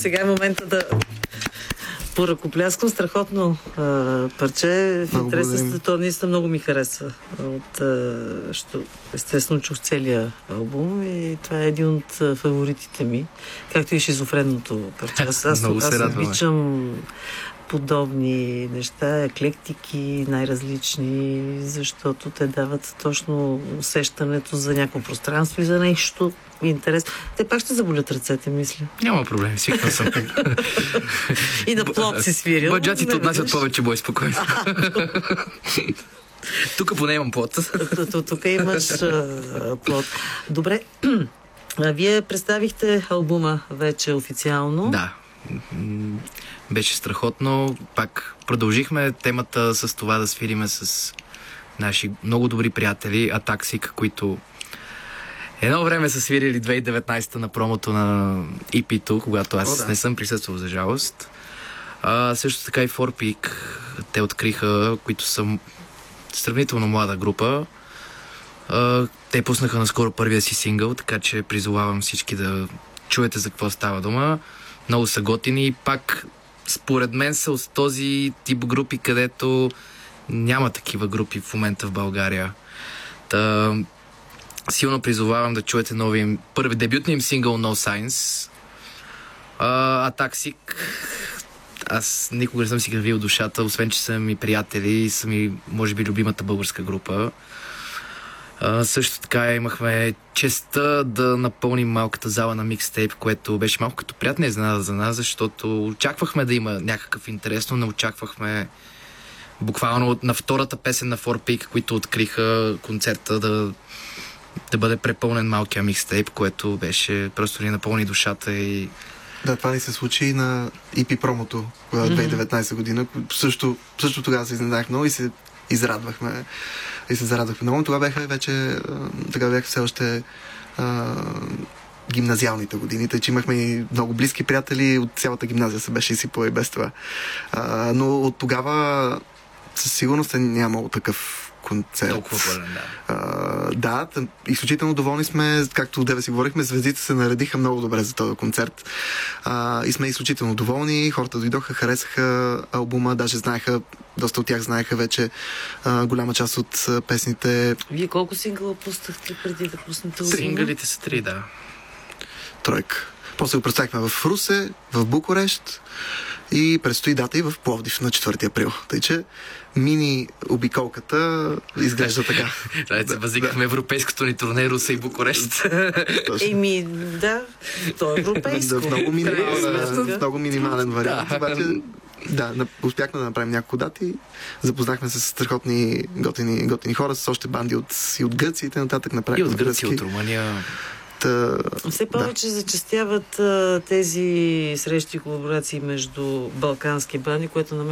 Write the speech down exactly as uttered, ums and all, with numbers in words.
Сега е момента да поръкопляскам. Страхотно а, парче. В интереса, то наистина много ми хареса. От, а, що, естествено чух целия албум и това е един от фаворитите ми. Както и шизофренното парче. Аз, аз, аз обичам подобни неща, еклектики, най-различни, защото те дават точно усещането за някакво пространство и за нещо интересно. Те пак ще заболят ръцете, мисля. Няма проблем, свикна съм. И на плод си свирил. Баджатите отнасят повече бой, спокойно. Тук поне имам плод. Тук имаш плод. Добре, вие представихте албума вече официално. Да. Беше страхотно. Пак продължихме темата с това да свириме с наши много добри приятели Атаксик, които едно време са свирили две хиляди и деветнадесета на промото на и пи-то, когато аз О, да. не съм присъствал, за жалост. А, също така и Four Peak те откриха, които са сравнително млада група. А, те пуснаха наскоро първия си сингъл, така че призовавам всички да чуете за какво става дума. Много са готини и пак според мен са от този тип групи, където няма такива групи в момента в България. Та, силно призовавам да чуете новия първи дебютния им сингъл No Signs. Атаксик, аз никога не съм си гравил душата, освен че са ми приятели и са ми, може би, любимата българска група. Uh, също така имахме честта да напълним малката зала на микстейп, което беше малко като приятна изненада за нас, защото очаквахме да има някакъв интерес, но не очаквахме буквално на втората песен на Four Peak, които откриха концерта, да, да бъде препълнен малкия микстейп, което беше просто ни напълни душата и... Да, това ни се случи и на и пи промото, две хиляди и деветнадесета година. Също, също тогава се изненадах много и се израдвахме. И се зарадвахме много. Това бяха вече, тогава бяха все още а, гимназиалните години, тъй че имахме и много близки приятели, от цялата гимназия се беше изсипала и без това. А, но от тогава със сигурност е нямало такъв концерт. Толкова пълен, да. А, да, изключително доволни сме, както деве си говорихме, звездите се наредиха много добре за този концерт. А, и сме изключително доволни. Хората дойдоха, харесаха албума, даже знаеха, доста от тях знаеха вече а, голяма част от а, песните. Вие колко сингъла пуснахте преди да пуснете албума? Сингалите са три, да. Тройка. После го представихме в Русе, в Букурещ и предстои дата и в Пловдив на четвърти април. Тъй че мини обиколката изглежда така. Да, да, възикахме да. Европейското ни турне Русе и Букурещ. Еми, да, то е европейско. Да, в много, минимален, много минимален вариант. Да. Обаче, да, успяхме да направим няколко дати. Запознахме се с страхотни готини, готини хора, с още банди от, и от Гърция и т.н. И от Гърция, от Румъния. Все повече да. зачестяват а, тези срещи и колаборации между балкански бани, което на мен